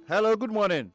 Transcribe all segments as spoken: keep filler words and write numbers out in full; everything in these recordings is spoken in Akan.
Hello, good morning.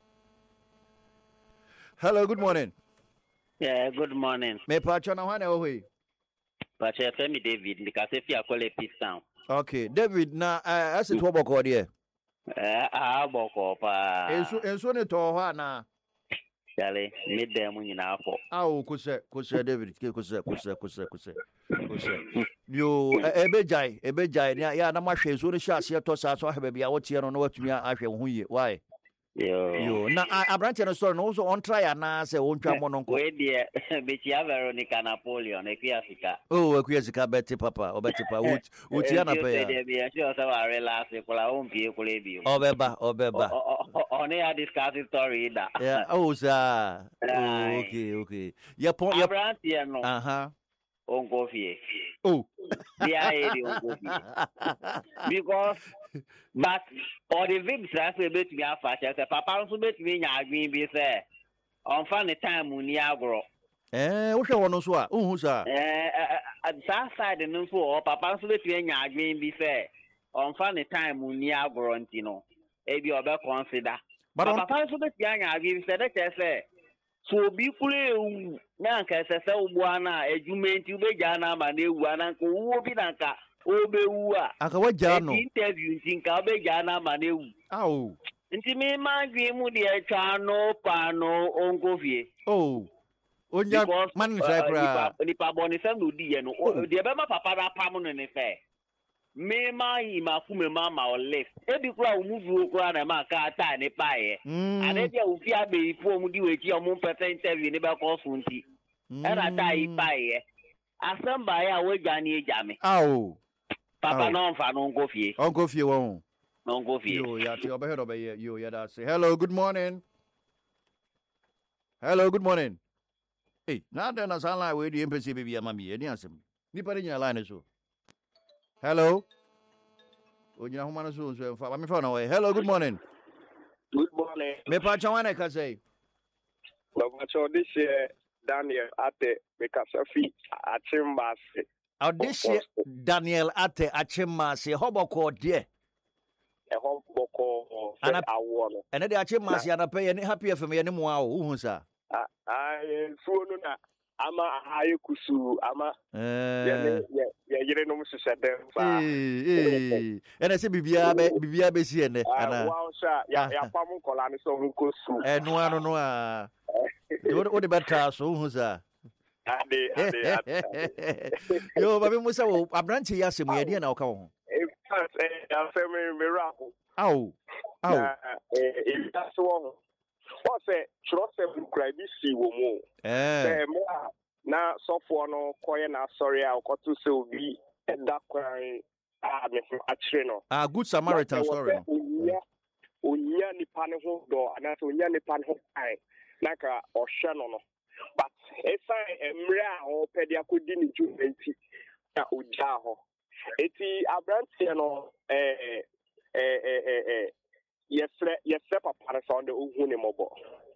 Hello, good morning. Yeah, good morning. Me pacho na hwane ohi. Pacho Femi David because if you call it peace town. Okay, David na uh, asit wo boko de. Eh, ah boko pa. Enso enso ne to ho na. Chale, mid them nyina afọ. Ah, o kose kose David, kose kose kose kose. Kose. Yo ebejai, ebejai ya na mahwe enso ne hye ase to sa so ahwe bia wo tie no na watumi ahwe wo ho yie. Why? Yo. Yo, na abrante no story no also on try na say on twa mo no nko. We dey be chia Veronica Napoleon e kwa sika. Oh, e kwa sika beti papa, o beti pa ut uti na pe ya. Dey be sure say wa relax kula o mpie kula bi. Obeba, obeba. On ya discuss story da. Yeah, oh sir. Oh, okay, okay. Ya pon ya abrante no. Aha. On go fie. Oh. Dia e di on go fie. Because but all the vibes that we bet me afa say papa so bet me nya adwin bi say on fa ne time ni agro. Eh, wo hwe wono so a, unhu sa. Eh, that side no so papa so bet me nya adwin bi say on fa ne time ni agro nti no. E bi obe consider. But papa so bet me nya adwin bi say that say so bi kure ewu na nka se se ugbo ana ejumenti ubeja na ma na ewu ana nka wo bi na nka obewu a aka waja no interview nti nka obeja na ma na ewu aw nti me ma dwi mu de etwa no pa no onkofie oh onya man sai kra ni pa boni sem no di ye no de be ma papa da pam no ne fe me ma yi ma fu me ma ma o left e bi kura o muvu kura na ma ka ata ne pa ye ade dia o fi abe ifu o mu di we ti o mu pete interview ni be ko so nti era ta yi pa ye asamba ya we jani eja me aw papa no mfa no nkofie nkofie won no nkofie yo ya ti obe head obe ye yo ya da say hello good morning hello good morning hey na da na san line we di mpc baby ama mi eni asem ni pare nya line so hello onyina ho man so so mfa me fa na we hello good morning good morning me pa chawana ka say baba cho this year Daniel Ate Mekasafi Achimbase. Audition Daniel Ate Achimbase Hoboko de. E hoboko fe awono. Ene de Achimbase ana pay ni happy F M ye ni mo a wo hu sa. Ah ah suo no na ama aye kusu ama eh ye ye yire no musese dem fa. Eh eh ene se bibia be bibia be si ene ana. Ah wa sha ya ya pam kola ni so nkosu. Eh no ano no a. What what about so who's that? Ade ade. Yo baby Musa wo abranche ya semu ye de na oka wo. E pass e afem me rap. Aw. Aw. Eh e pass wo. O se trust em cry bi si wo mo. Eh. mo na sofo no koye na sorry a okoto se obi e da kwan a me achire no. Ah good Samaritan story. Onya onya nipa ne ho do ana so onya nipa ne ho kai. Naka ohwe no no but esa emre a o pede akodi ni jumenti na oja ho eti abrantie no eh eh eh eh yesre yesre papa na so de ohu ne mobo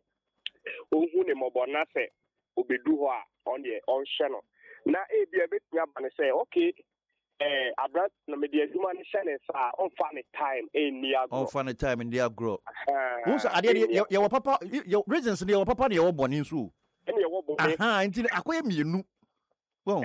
ohu ne mobo na se obedu ho a on de ohwe no na e bia betia ba ne se okay eh abrat no me de aduma ne hye sa on fa ne time e ni agro on fa ne time in dia grow who say ade ye wo papa ye reasons ne ye wo papa ne ye wo boni nso ene ye wo boni aha nti akoye mienu bon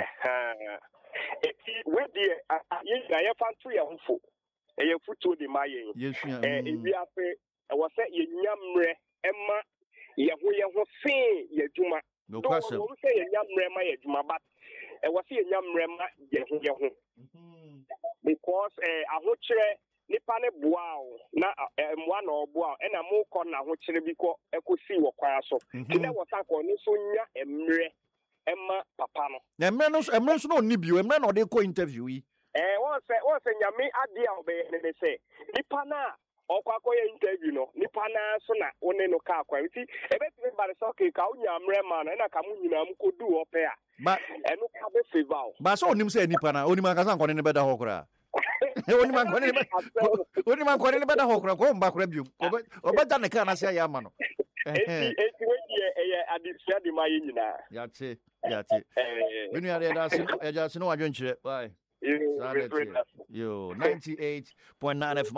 eti we de ye ye fa to ye hofo e ye futo de mayen yesua eh e bia fe e wo se ye nyamre ema ye ho ye ho fe ye aduma no kwase wo se ye nyamre ma ye aduma but e wo se ye nyamre ma ye ho ye ho because eh ahokyere nipa ne boa o na mwa na oboa e na mo kọ na ahokyere bi kọ ekosi wo kwa so ti na wo sakọ ni so nya emre ema papa no na emre no emre so no ni bio emre na de ko interview yi eh won se won se nyame ade a obe ne ne se nipa na okwa koye interview no nipa na so na one no ka akwa ti ebetime bare so ke ka unya mre ma na na ka mu nyina mu kodu ope a ba enu ka be favor ba so onim se nipa na onim aka san ko ne beda ho kra onim an ko ne onim an ko ne beda ho kra ko mba kra biom obeda ne ka na se ya ma no eti eti we ye ye adisia di ma ye nyina ya te ya te binu ya da se ya ja se no adwen kire bye yo ninety-eight point nine F M